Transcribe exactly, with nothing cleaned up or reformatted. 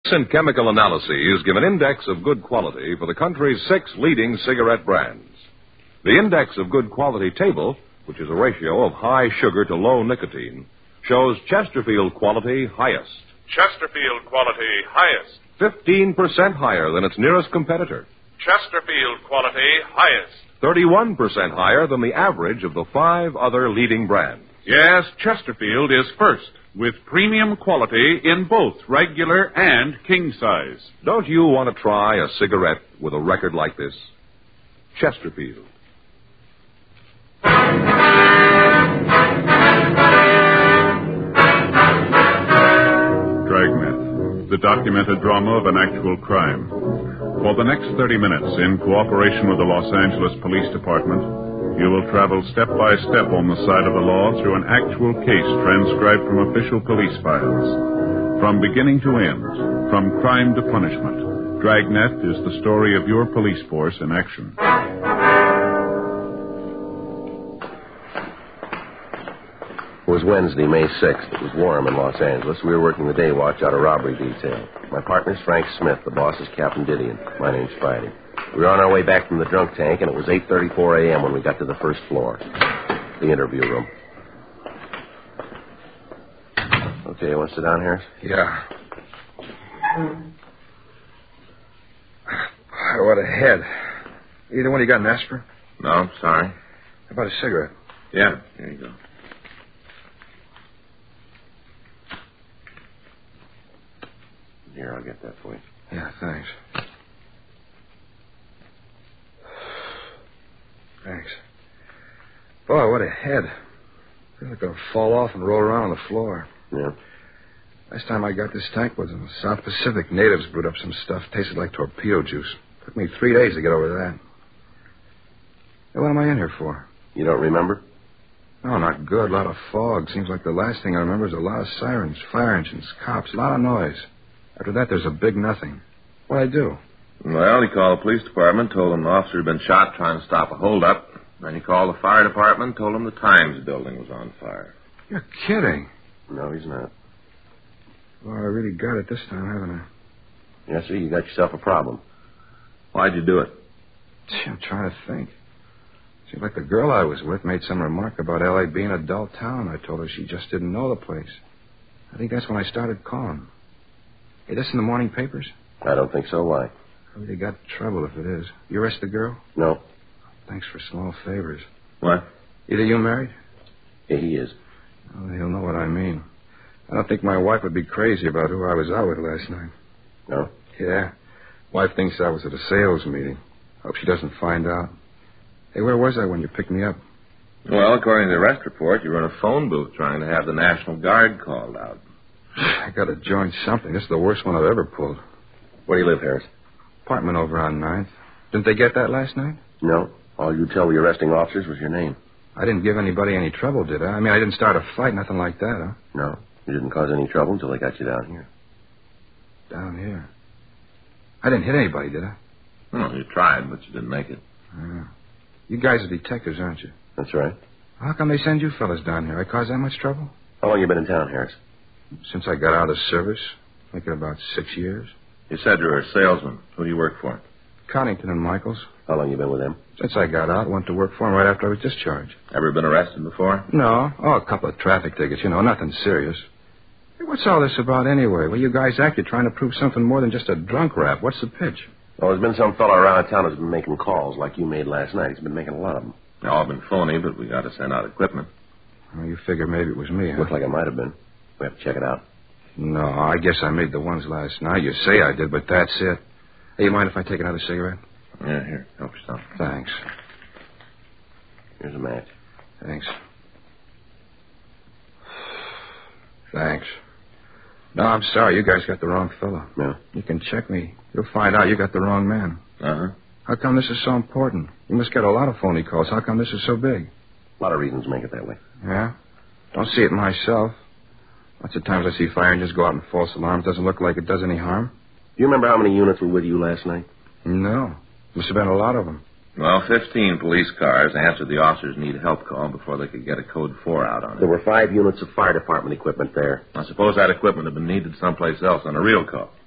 Recent chemical analyses give an index of good quality for the country's six leading cigarette brands. The index of good quality table, which is a ratio of high sugar to low nicotine, shows Chesterfield quality highest. Chesterfield quality highest. fifteen percent higher than its nearest competitor. Chesterfield quality highest. thirty-one percent higher than the average of the five other leading brands. Yes, Chesterfield is first, with premium quality in both regular and king size. Don't you want to try a cigarette with a record like this? Chesterfield. Dragnet, the documented drama of an actual crime. For the next thirty minutes, in cooperation with the Los Angeles Police Department, you will travel step by step on the side of the law through an actual case transcribed from official police files. From beginning to end, from crime to punishment, Dragnet is the story of your police force in action. It was Wednesday, May sixth. It was warm in Los Angeles. We were working the day watch out of robbery detail. My partner's Frank Smith. The boss is Captain Didion. My name's Friday. We were on our way back from the drunk tank, and it was eight thirty-four a.m. when we got to the first floor, the interview room. Okay, you want to sit down, Harris? Yeah. What a head. Either one you got an aspirin? No, sorry. How about a cigarette? Yeah, here you go. Here, I'll get that for you. Yeah, thanks. Thanks. Boy, what a head. I feel like I'll fall off and roll around on the floor. Yeah. Last time I got this tank was in the South Pacific. Natives brewed up some stuff. Tasted like torpedo juice. Took me three days to get over that. Hey, what am I in here for? You don't remember? No, not good. A lot of fog. Seems like the last thing I remember is a lot of sirens, fire engines, cops, a lot of noise. After that, there's a big nothing. What'd I do? Well, he called the police department, told them an officer had been shot trying to stop a holdup. Then he called the fire department, told them the Times building was on fire. You're kidding. No, he's not. Well, I really got it this time, haven't I? Yes, sir, you got yourself a problem. Why'd you do it? Gee, I'm trying to think. Seemed like the girl I was with made some remark about L A being a dull town. I told her she just didn't know the place. I think that's when I started calling. Hey, this in the morning papers? I don't think so. Why? I really got trouble if it is. You arrest the girl? No. Thanks for small favors. What? Either you married? Yeah, he is. Oh, he'll know what I mean. I don't think my wife would be crazy about who I was out with last night. No? Yeah. Wife thinks I was at a sales meeting. Hope she doesn't find out. Hey, where was I when you picked me up? Well, according to the arrest report, you were in a phone booth trying to have the National Guard called out. I got to join something. This is the worst one I've ever pulled. Where do you live, Harris? Apartment over on ninth. Didn't they get that last night? No. All you tell the arresting officers was your name. I didn't give anybody any trouble, did I? I mean, I didn't start a fight, nothing like that, huh? No. You didn't cause any trouble until they got you down here. Down here? I didn't hit anybody, did I? Well, you tried, but you didn't make it. Yeah. You guys are detectives, aren't you? That's right. How come they send you fellas down here? I caused that much trouble? How long you been in town, Harris? Since I got out of service. Thinking about six years. You said you were a salesman. Who do you work for? Connington and Michaels. How long you been with them? Since I got out, went to work for them right after I was discharged. Ever been arrested before? No. Oh, a couple of traffic tickets, you know, nothing serious. Hey, what's all this about anyway? Well, you guys act, you're trying to prove something more than just a drunk rap. What's the pitch? Well, there's been some fellow around town who's been making calls like you made last night. He's been making a lot of them. They've all been phony, but we got to send out equipment. Well, you figure maybe it was me, huh? Looked like it might have been. We have to check it out. No, I guess I made the ones last night. You say I did, but that's it. Hey, you mind if I take another cigarette? Yeah, here. Help yourself. Thanks. Here's a match. Thanks. Thanks. No, I'm sorry. You guys got the wrong fellow. No? You can check me. You'll find out you got the wrong man. Uh-huh. How come this is so important? You must get a lot of phony calls. How come this is so big? A lot of reasons make it that way. Yeah? Don't see it myself. Lots of times I see fire engines go out in false alarms. Doesn't look like it does any harm. Do you remember how many units were with you last night? No. Must have been a lot of them. Well, fifteen police cars answered the officer's need help call before they could get a code four out on it. There were five units of fire department equipment there. I suppose that equipment had been needed someplace else on a real call.